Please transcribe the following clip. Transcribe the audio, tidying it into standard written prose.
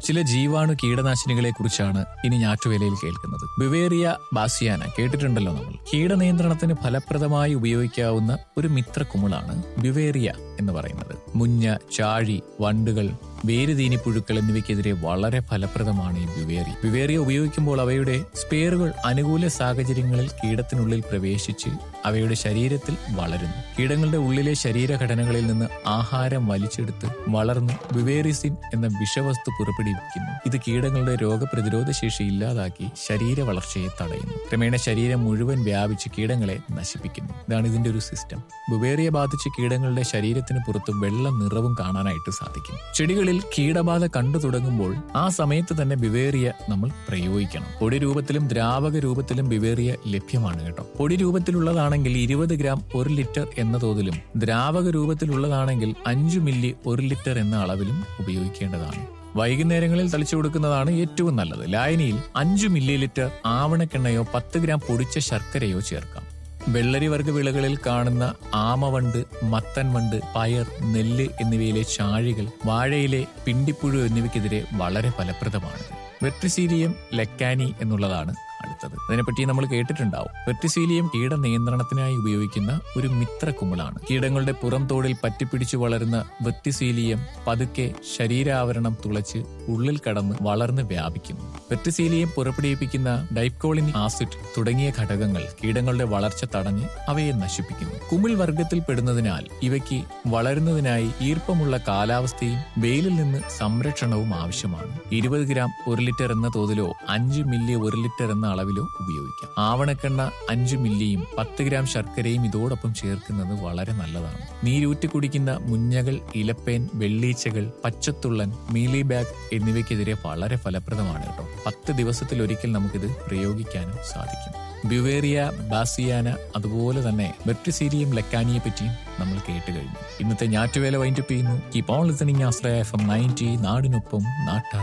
ചില ജീവാണു കീടനാശിനികളെ കുറിച്ചാണ് ഇനി ഞാറ്റുവേലയിൽ കേൾക്കുന്നത്. ബിവേറിയ ബാസിയാന കേട്ടിട്ടുണ്ടല്ലോ നമ്മൾ. കീടനിയന്ത്രണത്തിന് ഫലപ്രദമായി ഉപയോഗിക്കാവുന്ന ഒരു മിത്രക്കുമിളാണ് ബിവേറിയ എന്ന് പറയുന്നത്. മുഞ്ഞ, ചാഴി, വണ്ടുകൾ, വേരുതീനിപ്പുഴുക്കൾ എന്നിവയ്ക്കെതിരെ വളരെ ഫലപ്രദമാണ് ഈ ബിവേറിയ ഉപയോഗിക്കുമ്പോൾ അവയുടെ സ്പെയറുകൾ അനുകൂല സാഹചര്യങ്ങളിൽ കീടത്തിനുള്ളിൽ പ്രവേശിച്ച് അവയുടെ ശരീരത്തിൽ വളരുന്നു. കീടങ്ങളുടെ ഉള്ളിലെ ശരീരഘടനകളിൽ നിന്ന് ആഹാരം വലിച്ചെടുത്ത് വളർന്ന് ബിവേറിസിൻ എന്ന വിഷവസ്തു പുറപ്പെടുവിക്കുന്നു. ഇത് കീടങ്ങളുടെ രോഗപ്രതിരോധ ശേഷി ഇല്ലാതാക്കി ശരീര വളർച്ചയെ തടയുന്നു. ക്രമേണ ശരീരം മുഴുവൻ വ്യാപിച്ച് കീടങ്ങളെ നശിപ്പിക്കുന്നു. ഇതാണ് ഇതിന്റെ ഒരു സിസ്റ്റം. ബിവേറിയ ബാധിച്ച് കീടങ്ങളുടെ ശരീരത്തിന് പുറത്ത് വെള്ള നിറവും കാണാനായിട്ട് സാധിക്കും. ചെടികളിൽ കീടബാധ കണ്ടു തുടങ്ങുമ്പോൾ ആ സമയത്ത് തന്നെ ബിവേറിയ നമ്മൾ പ്രയോഗിക്കണം. പൊടി രൂപത്തിലും ദ്രാവക രൂപത്തിലും ബിവേറിയ ലഭ്യമാണ് കേട്ടോ. പൊടി രൂപത്തിലുള്ളതാണെങ്കിൽ 20 ഗ്രാം 1 ലിറ്റർ എന്ന തോതിലും ദ്രാവക രൂപത്തിലുള്ളതാണെങ്കിൽ 5 മില്ലി 1 ലിറ്റർ എന്ന അളവിലും ഉപയോഗിക്കേണ്ടതാണ്. വൈകുന്നേരങ്ങളിൽ തളിച്ചു കൊടുക്കുന്നതാണ് ഏറ്റവും നല്ലത്. ലായനിയിൽ 5 മില്ലി ലിറ്റർ ആവണക്കെണ്ണയോ 10 ഗ്രാം പൊടിച്ച ശർക്കരയോ ചേർക്കാം. വെള്ളരി വർഗ്ഗ വിളകളിൽ കാണുന്ന ആമവണ്ട്, മത്തൻ വണ്ട്, പയർ, നെല്ല് എന്നിവയിലെ ചാഴികൾ, വാഴയിലെ പിണ്ടിപ്പുഴു എന്നിവയ്ക്കെതിരെ വളരെ ഫലപ്രദമാണ്. വെർട്ടിസീലിയം ലെക്കാനി എന്നുള്ളതാണ് അടുത്തത്. അതിനെപ്പറ്റി നമ്മൾ കേട്ടിട്ടുണ്ടാവും. വെർട്ടിസീലിയം കീടനിയന്ത്രണത്തിനായി ഉപയോഗിക്കുന്ന ഒരു മിത്രക്കുമിളാണ്. കീടങ്ങളുടെ പുറം തോടിൽ പറ്റിപ്പിടിച്ചു വളരുന്ന വെർട്ടിസീലിയം പതുക്കെ ശരീരാവരണം തുളച്ച് ഉള്ളിൽ കടന്ന് വളർന്ന് വ്യാപിക്കുന്നു. വെർട്ടിസീലിയം പുറപ്പെടുവിപ്പിക്കുന്ന ഡൈക്കോളിൻ ആസിഡ് തുടങ്ങിയ ഘടകങ്ങൾ കീടങ്ങളുടെ വളർച്ച തടഞ്ഞ് അവയെ നശിപ്പിക്കുന്നു. കുമിൾ വർഗത്തിൽ പെടുന്നതിനാൽ ഇവയ്ക്ക് വളരുന്നതിനായി ഈർപ്പമുള്ള കാലാവസ്ഥയും വെയിലിൽ നിന്ന് സംരക്ഷണവും ആവശ്യമാണ്. 20 ഗ്രാം 1 ലിറ്റർ എന്ന തോതിലോ 5 മില്ലി 1 ലിറ്റർ എന്ന അളവിലോ ഉപയോഗിക്കാം. ആവണക്കെണ്ണ 5 മില്ലിയും 10 ഗ്രാം ശർക്കരയും ഇതോടൊപ്പം ചേർക്കുന്നത് വളരെ നല്ലതാണ്. നീരൂറ്റി കുടിക്കുന്ന മുഞ്ഞകൾ, ഇലപ്പേൻ, വെള്ളീച്ചകൾ, പച്ചത്തുള്ളൻ, മീലി ബാഗ് എന്നിവയ്ക്കെതിരെ വളരെ ഫലപ്രദമാണ് കേട്ടോ. 10 ദിവസത്തിലൊരിക്കൽ നമുക്കിത് പ്രയോഗിക്കാനും സാധിക്കും. ബിവേറിയ ബാസിയാന അതുപോലെ തന്നെ വെർട്ടിസീലിയം ലെക്കാനിയെ പറ്റിയും നമ്മൾ കേട്ട് കഴിഞ്ഞു. ഇന്നത്തെ ഞാറ്റുവേല വൈൻഡപ്പ് ചെയ്യുന്നു. Keep on listening Ashraya FM 90 നാടിനൊപ്പം നാട്ടാർ.